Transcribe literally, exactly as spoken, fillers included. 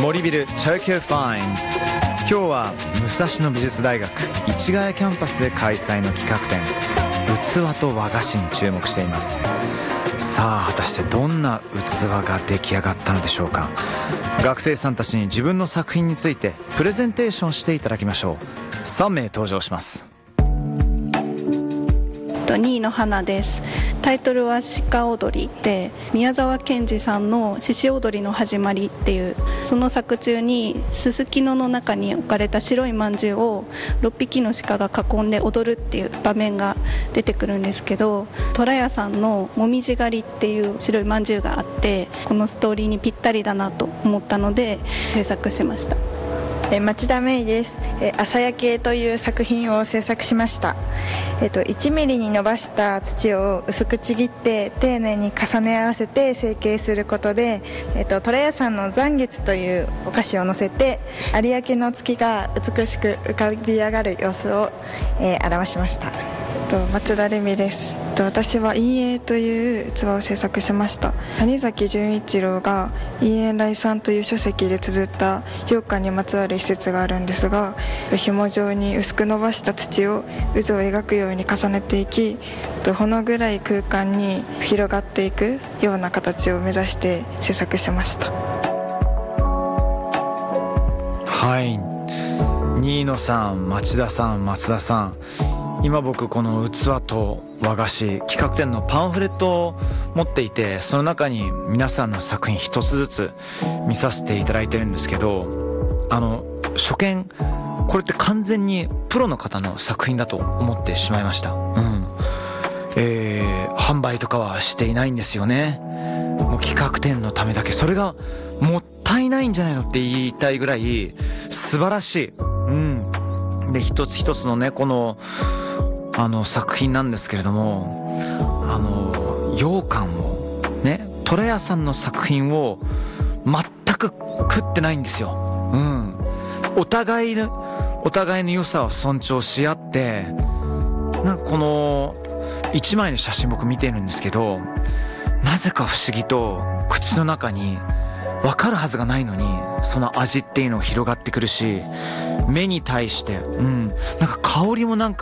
森ビル Tokyo Finds。 今日は武蔵野美術大学市ヶ谷キャンパスで開催の企画展器と和菓子に注目しています。さあ果たしてどんな器が出来上がったのでしょうか。学生さんたちに自分の作品についてプレゼンテーションしていただきましょう。さん名登場します。 にいの花です。タイトルは鹿踊りで、宮沢賢治さんの獅子踊りの始まりっていう、その作中にすすきのの中に置かれた白いまんじゅうをろっぴきの鹿が囲んで踊るっていう場面が出てくるんですけど、虎屋さんのもみじ狩りっていう白いまんじゅうがあって、このストーリーにぴったりだなと思ったので制作しました。 え町田芽衣です。え朝焼けという作品を制作しました。えっと、いちミリに伸ばした土を薄くちぎって丁寧に重ね合わせて成形することで、えっと、虎屋さんの残月というお菓子を乗せて有明の月が美しく浮かび上がる様子を、えー、表しました。 松田レミです。私は陰影という器を制作しました。谷崎潤一郎が陰影来産という書籍で綴った羊羹にまつわる施設があるんですが、紐状に薄く伸ばした土を渦を描くように重ねていき、ほのぐらい空間に広がっていくような形を目指して制作しました。 はい、新野さん、町田さん、松田さん、今僕この器と和菓子企画展のパンフレットを持っていて、その中に皆さんの作品一つずつ見させていただいてるんですけど、あの初見これって完全にプロの方の作品だと思ってしまいました。うん、えー、販売とかはしていないんですよね。もう企画展のためだけ、それがもったいないんじゃないのって言いたいぐらい素晴らしい。うん、で一つ一つのねこのあの作品なんですけれども、あの羊羹をね、虎屋さんの作品を全く食ってないんですよ。うん、お互いのお互いの良さを尊重し合って、なんかこの一枚の写真僕見てるんですけど、なぜか不思議と口の中に分かるはずがないのにその味っていうのが広がってくるし、目に対して、うん、なんか香りもなんか